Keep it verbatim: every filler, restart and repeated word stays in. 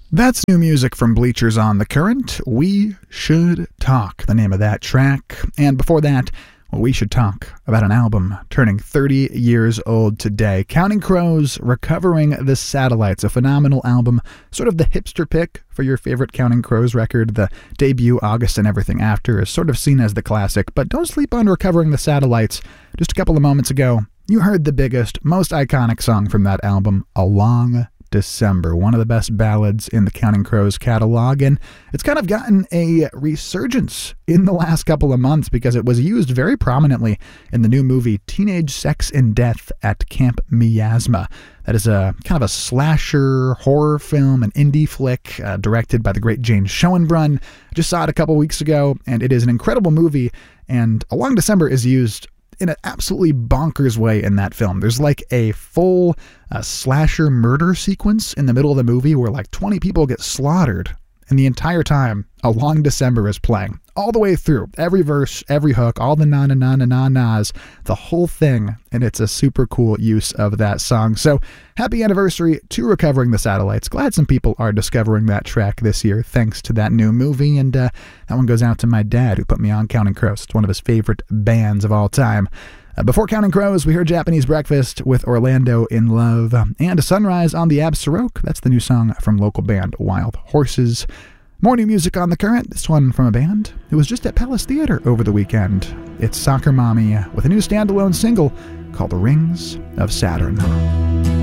That's new music from Bleachers on the Current. We Should Talk, the name of that track. And before that, well, we should talk about an album turning thirty years old today. Counting Crows, Recovering the Satellites, a phenomenal album, sort of the hipster pick for your favorite Counting Crows record. The debut, August and Everything After, is sort of seen as the classic, but don't sleep on Recovering the Satellites. Just a couple of moments ago, you heard the biggest, most iconic song from that album, A Long December, one of the best ballads in the Counting Crows catalog, and it's kind of gotten a resurgence in the last couple of months because it was used very prominently in the new movie Teenage Sex and Death at Camp Miasma. That is a kind of a slasher horror film, an indie flick uh, directed by the great Jane Schoenbrunn. I just saw it a couple weeks ago, and it is an incredible movie, and A Long December is used in an absolutely bonkers way in that film. There's like a full uh, slasher murder sequence in the middle of the movie where like twenty people get slaughtered, and the entire time A Long December is playing all the way through, every verse, every hook, all the na na na na na nas, the whole thing, and it's a super cool use of that song. So happy anniversary to Recovering the Satellites. Glad some people are discovering that track this year thanks to that new movie, and uh, that one goes out to my dad who put me on Counting Crows. It's one of his favorite bands of all time. Uh, before Counting Crows, we heard Japanese Breakfast with Orlando in Love, and a Sunrise on the Absaroke. That's the new song from local band Wild Horses. More new music on The Current, this one from a band who was just at Palace Theater over the weekend. It's Soccer Mommy with a new standalone single called The Rings of Saturn.